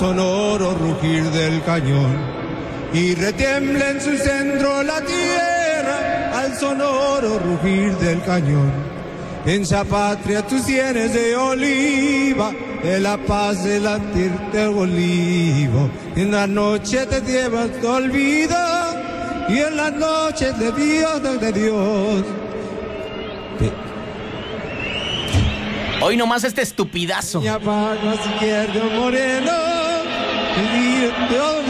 sonoro rugir del cañón, y retiembla en su centro la tierra al sonoro rugir del cañón. En esa patria tus sienes de oliva, de la paz del latir del olivo. En la noche te llevas tu olvido, y en las noches de Dios. Hoy nomás este estupidazo. Mi apago izquierdo moreno, el día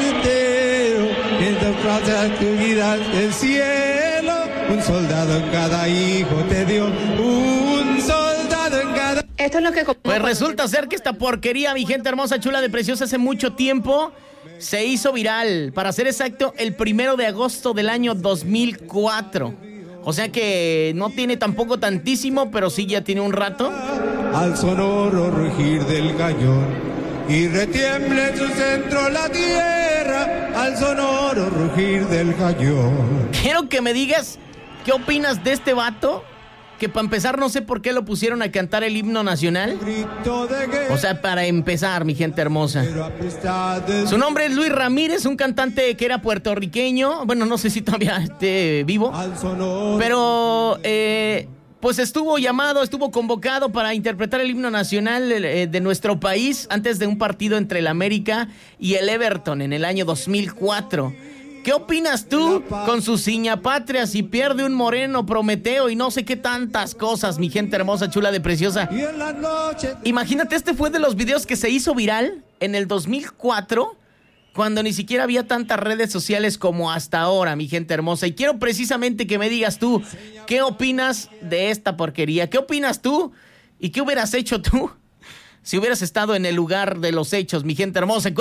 de en la plaza del cielo, un soldado en cada hijo te dio, un soldado en cada... Esto es lo que... Pues resulta ser que esta porquería, mi gente hermosa, chula de preciosa, hace mucho tiempo se hizo viral. Para ser exacto, el 1 de agosto del año 2004. O sea que no tiene tampoco tantísimo, pero sí ya tiene un rato. Al sonoro rugir del cañón, y retiembla en su centro la tierra, al sonoro rugir del cañón. Quiero que me digas, ¿qué opinas de este vato? Que para empezar no sé por qué lo pusieron a cantar el himno nacional. O sea, para empezar, mi gente hermosa. Su nombre es Luis Ramírez, un cantante que era puertorriqueño. Bueno, no sé si todavía esté vivo. Pero, pues estuvo convocado para interpretar el himno nacional de nuestro país antes de un partido entre el América y el Everton en el año 2004. ¿Qué opinas tú con su ciña patria si pierde un moreno Prometeo y no sé qué tantas cosas, mi gente hermosa, chula de preciosa? Imagínate, este fue de los videos que se hizo viral en el 2004, cuando ni siquiera había tantas redes sociales como hasta ahora, mi gente hermosa. Y quiero precisamente que me digas tú, ¿qué opinas de esta porquería? ¿Qué opinas tú? ¿Y qué hubieras hecho tú si hubieras estado en el lugar de los hechos, mi gente hermosa?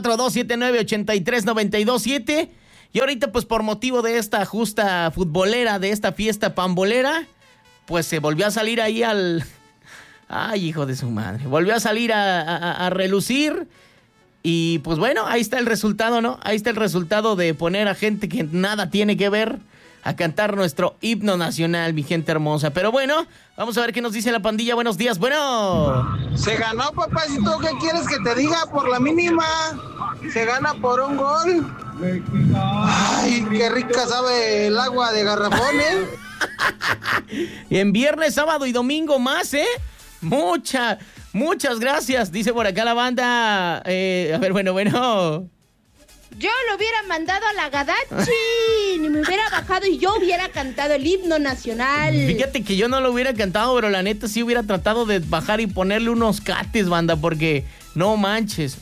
442-79-83-92-7. Y ahorita, pues por motivo de esta justa futbolera, de esta fiesta pambolera, pues se volvió a salir ahí al... Ay, hijo de su madre. Volvió a salir a relucir. Y pues bueno, ahí está el resultado, ¿no? Ahí está el resultado de poner a gente que nada tiene que ver a cantar nuestro himno nacional, mi gente hermosa. Pero bueno, vamos a ver qué nos dice la pandilla. Buenos días, bueno. Se ganó, papacito. ¿Qué quieres que te diga? Por la mínima. Se gana por un gol. Ay, qué rica sabe el agua de garrafón, ¿eh? Y en viernes, sábado y domingo más, ¿eh? Muchas gracias. Dice por acá la banda. A ver, bueno. Yo lo hubiera mandado a la Gadachi, ni me hubiera bajado y yo hubiera cantado el himno nacional. Fíjate que yo no lo hubiera cantado, pero la neta sí hubiera tratado de bajar y ponerle unos cates, banda, porque no manches.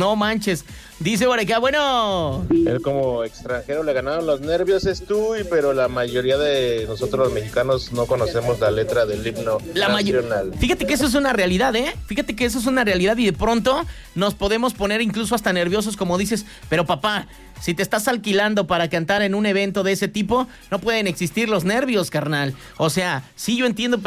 Dice por acá, bueno. Él como extranjero le ganaron los nervios, pero la mayoría de nosotros los mexicanos no conocemos la letra del himno nacional. Fíjate que eso es una realidad, ¿eh? Fíjate que eso es una realidad y de pronto nos podemos poner incluso hasta nerviosos, como dices, pero papá, si te estás alquilando para cantar en un evento de ese tipo, no pueden existir los nervios, carnal. O sea, sí, yo entiendo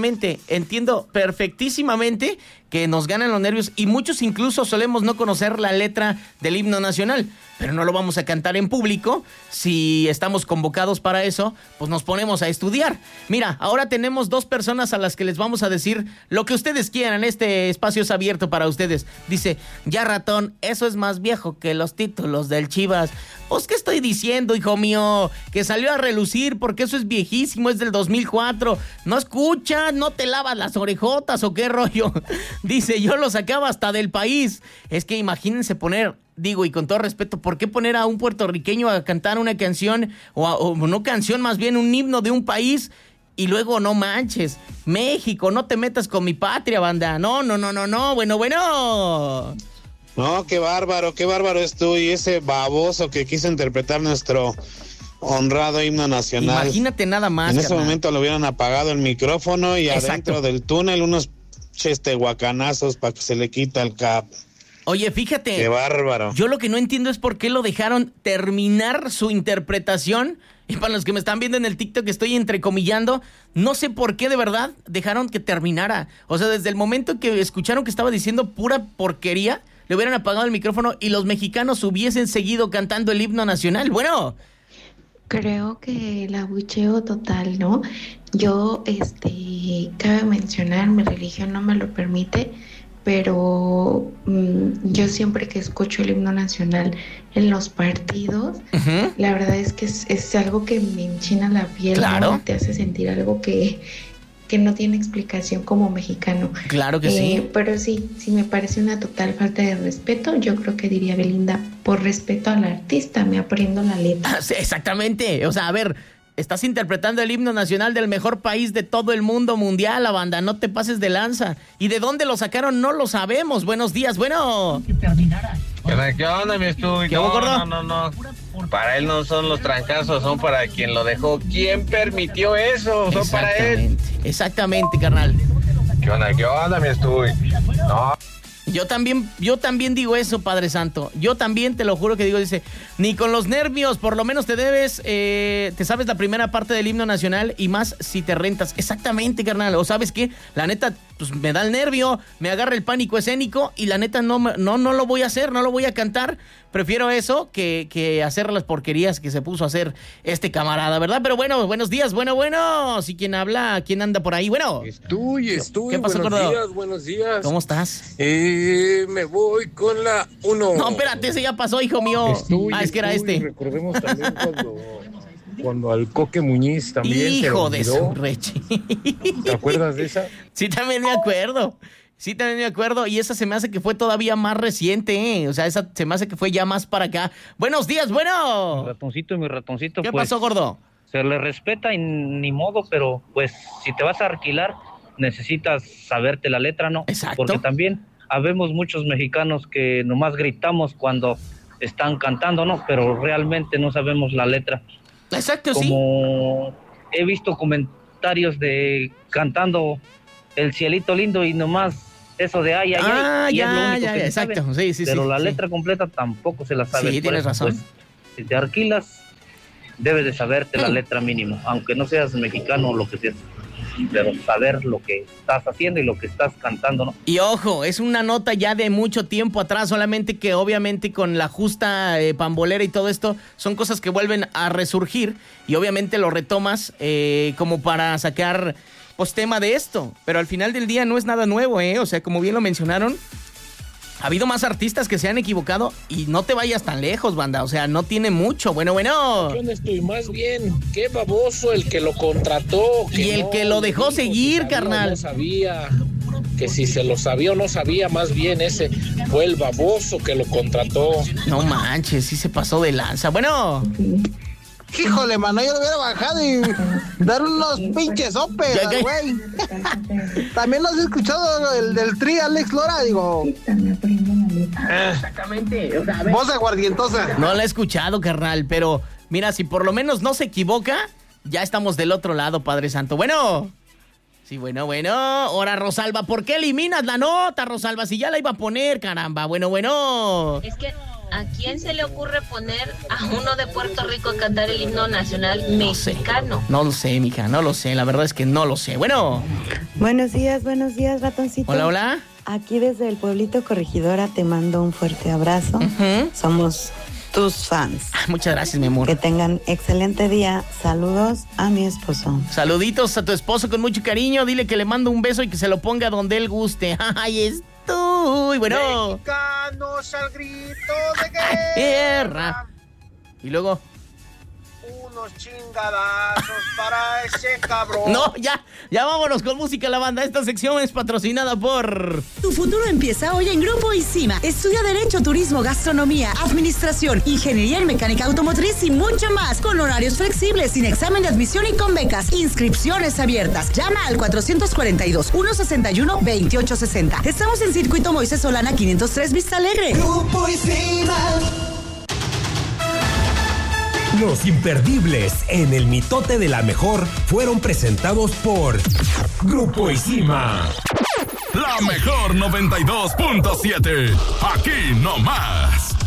perfectísimamente que nos ganan los nervios y muchos incluso solemos no conocer la letra del himno nacional, pero no lo vamos a cantar en público. Si estamos convocados para eso, pues nos ponemos a estudiar. Mira, ahora tenemos 2 personas a las que les vamos a decir lo que ustedes quieran. Este espacio es abierto para ustedes. Dice, ya ratón, eso es más viejo que los títulos del Chivas. Pues, ¿qué estoy diciendo, hijo mío? Que salió a relucir porque eso es viejísimo, es del 2004. ¿No escuchas? ¿No te lavas las orejotas o qué rollo? Dice, yo lo sacaba hasta del país. Es que imagínense poner... Digo, y con todo respeto, ¿por qué poner a un puertorriqueño a cantar una canción, o no canción, más bien un himno de un país, y luego no manches, México, no te metas con mi patria, banda? No, bueno. No, qué bárbaro es tú y ese baboso que quiso interpretar nuestro honrado himno nacional. Imagínate nada más, en ese momento le hubieran apagado el micrófono y Exacto. Adentro del túnel unos guacanazos para que se le quita el cap. Oye, fíjate. ¡Qué bárbaro! Yo lo que no entiendo es por qué lo dejaron terminar su interpretación. Y para los que me están viendo en el TikTok, estoy entrecomillando. No sé por qué de verdad dejaron que terminara. O sea, desde el momento que escucharon que estaba diciendo pura porquería, le hubieran apagado el micrófono y los mexicanos hubiesen seguido cantando el himno nacional. Bueno. Creo que el abucheo total, ¿no? Yo, cabe mencionar, mi religión no me lo permite, pero yo siempre que escucho el himno nacional en los partidos, la verdad es que es algo que me enchina la piel, claro, ¿no? Te hace sentir algo que no tiene explicación como mexicano. Claro que sí. Pero sí me parece una total falta de respeto. Yo creo que diría Belinda, por respeto al artista, me aprendo la letra. Sí, exactamente. O sea, a ver, estás interpretando el himno nacional del mejor país de todo el mundo mundial, la banda. No te pases de lanza. ¿Y de dónde lo sacaron? No lo sabemos. Buenos días, bueno. ¿Qué onda, mi estudio? ¿Qué hubo, gordo? No. Para él no son los trancazos, son para quien lo dejó. ¿Quién permitió eso? Son para él. Exactamente, carnal. ¿Qué onda, mi estudio? No. Yo también digo eso, Padre Santo. Yo también te lo juro que digo, dice, ni con los nervios, por lo menos te sabes la primera parte del himno nacional y más si te rentas. Exactamente, carnal. O ¿sabes qué? La neta, pues me da el nervio, me agarra el pánico escénico y la neta no lo voy a hacer, no lo voy a cantar. Prefiero eso que hacer las porquerías que se puso a hacer este camarada, ¿verdad? Pero bueno, buenos días, bueno. Si quien habla, ¿quién anda por ahí? Bueno. Estoy. ¿Qué pasó, gordo? Buenos días. ¿Cómo estás? Me voy con la 1. No, espérate, ese ya pasó, hijo mío. Es que era este. Recordemos también cuando al Coque Muñiz también hijo de su reche. ¿Te acuerdas de esa? Sí, también me acuerdo. Y esa se me hace que fue todavía más reciente, ¿eh? O sea, esa se me hace que fue ya más para acá. Buenos días, bueno. Mi ratoncito. ¿Qué pasó, gordo? Se le respeta y ni modo, pero pues si te vas a alquilar, necesitas saberte la letra, ¿no? Exacto. Porque también habemos muchos mexicanos que nomás gritamos cuando están cantando, ¿no? Pero realmente no sabemos la letra. Exacto, Como he visto comentarios de cantando El cielito lindo y nomás eso de ay, ya, exacto. Sí, pero la letra completa tampoco se la sabe. Sí, tienes razón. Pues, si te alquilas, debes de saberte la letra mínimo, aunque no seas mexicano o lo que seas, pero saber lo que estás haciendo y lo que estás cantando, ¿no? Y ojo, es una nota ya de mucho tiempo atrás, solamente que obviamente con la justa pambolera y todo esto, son cosas que vuelven a resurgir y obviamente lo retomas como para sacar pues tema de esto, pero al final del día no es nada nuevo, o sea, como bien lo mencionaron, ha habido más artistas que se han equivocado y no te vayas tan lejos, banda, o sea, no tiene mucho, bueno. Yo no estoy más bien, qué baboso el que lo contrató. Y el que lo dejó seguir, carnal. No sabía, que si se lo sabía o no sabía, más bien ese fue el baboso que lo contrató. No manches, sí se pasó de lanza, bueno. Híjole, mano, yo lo hubiera bajado y dar unos pinches sopes, güey. También lo has escuchado el del Tri, Alex Lora, digo. Exactamente. O sea, voz aguardientosa. No la he escuchado, carnal, pero mira, si por lo menos no se equivoca, ya estamos del otro lado, Padre Santo. Bueno. Sí, bueno. Ahora, Rosalba, ¿por qué eliminas la nota, Rosalba? Si ya la iba a poner, caramba. Bueno. Es que ¿a quién se le ocurre poner a uno de Puerto Rico a cantar el himno nacional mexicano? No lo sé, mija, no lo sé. La verdad es que no lo sé. Bueno. Buenos días, ratoncito. Hola. Aquí desde el pueblito Corregidora te mando un fuerte abrazo. Somos tus fans. Muchas gracias, mi amor. Que tengan excelente día. Saludos a mi esposo. Saluditos a tu esposo con mucho cariño. Dile que le mando un beso y que se lo ponga donde él guste. Ay, estoy bueno. Mexicanos al grito de guerra. Y luego unos chingadazos para ese cabrón. No, ya vámonos con música, la banda. Esta sección es patrocinada por... Tu futuro empieza hoy en Grupo ICIMA. Estudia Derecho, Turismo, Gastronomía, Administración, Ingeniería en Mecánica Automotriz y mucho más. Con horarios flexibles, sin examen de admisión y con becas. Inscripciones abiertas. Llama al 442-161-2860. Estamos en Circuito Moisés Solana 503 Vista Alegre. Grupo ICIMA. Los imperdibles en el mitote de la mejor fueron presentados por Grupo ICIMA. La mejor 92.7. Aquí no más.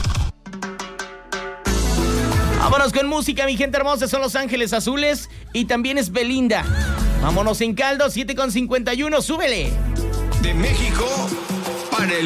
Vámonos con música, mi gente hermosa. Son Los Ángeles Azules y también es Belinda. Vámonos en caldo, 7:51. Súbele. De México